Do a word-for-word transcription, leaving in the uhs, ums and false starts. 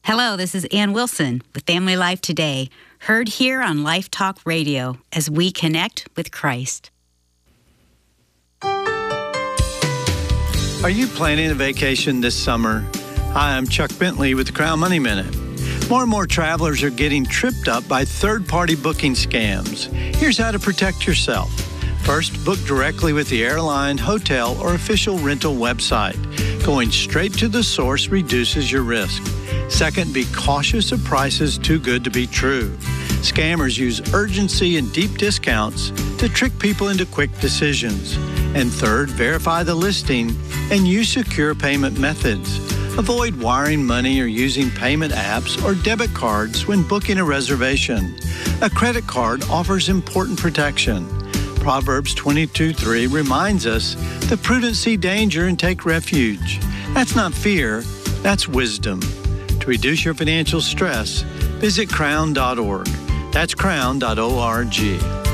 Hello, this is Ann Wilson with Family Life Today, heard here on Life Talk Radio as we connect with Christ. Are you planning a vacation this summer? Hi, I'm Chuck Bentley with the Crown Money Minute. More and more travelers are getting tripped up by third-party booking scams. Here's how to protect yourself. First, book directly with the airline, hotel, or official rental website. Going straight to the source reduces your risk. Second, be cautious of prices too good to be true. Scammers use urgency and deep discounts to trick people into quick decisions. And third, verify the listing and use secure payment methods. Avoid wiring money or using payment apps or debit cards when booking a reservation. A credit card offers important protection. Proverbs twenty-two three reminds us the prudent see danger and take refuge. That's not fear, that's wisdom. To reduce your financial stress, visit crown dot org. That's crown dot org.